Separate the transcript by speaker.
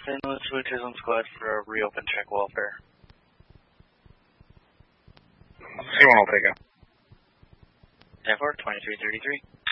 Speaker 1: St. Louis Tourism Squad for a reopen check welfare.
Speaker 2: C1 will take it.
Speaker 1: 10-4, 2333.